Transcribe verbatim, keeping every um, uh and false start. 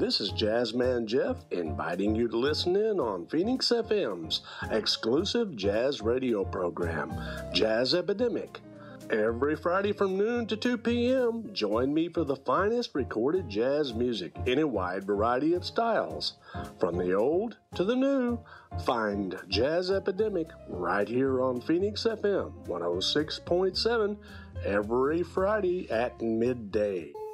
This is Jazzman Jeff inviting you to listen in on Phoenix F M's exclusive jazz radio program, Jazz Epidemic. Every Friday from noon to two p.m., join me for the finest recorded jazz music in a wide variety of styles. From the old to the new, find Jazz Epidemic right here on Phoenix F M one oh six point seven every Friday at midday.